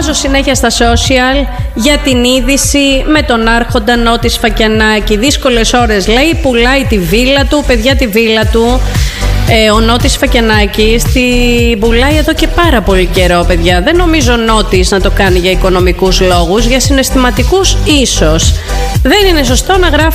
διαβάζω συνέχεια στα social για την είδηση με τον άρχοντα Νότι Σφακιανάκη. Δύσκολες ώρες, λέει, πουλάει τη βίλα του, παιδιά, τη βίλα του. Ο Νότης Φακιανάκης την πουλάει εδώ και πάρα πολύ καιρό, παιδιά. Δεν νομίζω ο Νότης να το κάνει για οικονομικούς λόγους, για συναισθηματικούς ίσως. Δεν είναι σωστό να γράφει